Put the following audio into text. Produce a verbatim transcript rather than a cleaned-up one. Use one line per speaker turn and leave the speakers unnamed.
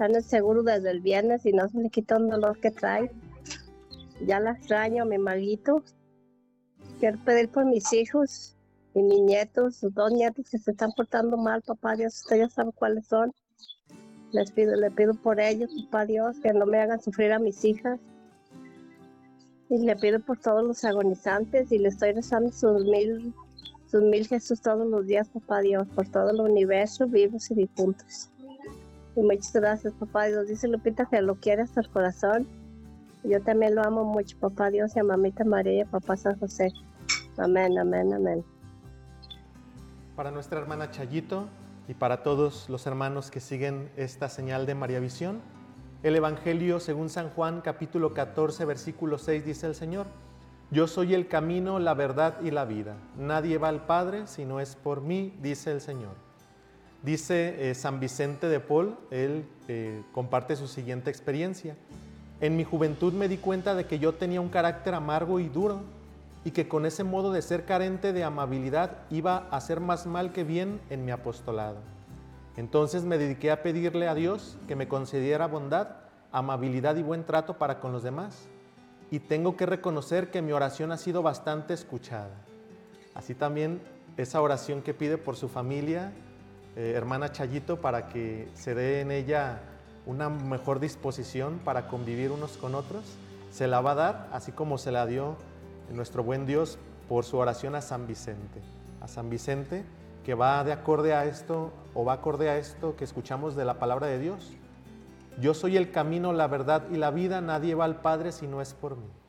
está en el seguro desde el viernes y no se le quita un dolor que trae. Ya la extraño, mi maguito. Quiero pedir por mis hijos y mis nietos, sus dos nietos que se están portando mal, papá Dios, usted ya sabe cuáles son. Les pido, le pido por ellos, papá Dios, que no me hagan sufrir a mis hijas. Y le pido por todos los agonizantes y le estoy rezando sus mil, sus mil Jesús todos los días, papá Dios, por todo el universo, vivos y difuntos. Y muchas gracias, papá Dios. Dice Lupita que lo quiere hasta el corazón. Yo también lo amo mucho, papá Dios, y a mamita María y a papá San José. Amén, amén, amén.
Para nuestra hermana Chayito y para todos los hermanos que siguen esta señal de María Visión, el Evangelio según San Juan, capítulo catorce, versículo seis, dice el Señor: Yo soy el camino, la verdad y la vida. Nadie va al Padre si no es por mí, dice el Señor. Dice eh, San Vicente de Paul, él eh, comparte su siguiente experiencia. En mi juventud me di cuenta de que yo tenía un carácter amargo y duro y que con ese modo de ser carente de amabilidad iba a hacer más mal que bien en mi apostolado. Entonces me dediqué a pedirle a Dios que me concediera bondad, amabilidad y buen trato para con los demás. Y tengo que reconocer que mi oración ha sido bastante escuchada. Así también esa oración que pide por su familia, eh, hermana Chayito, para que se dé en ella una mejor disposición para convivir unos con otros, se la va a dar, así como se la dio nuestro buen Dios por su oración a San Vicente. A San Vicente, que va de acorde a esto, o va acorde a esto que escuchamos de la palabra de Dios. Yo soy el camino, la verdad y la vida, nadie va al Padre si no es por mí.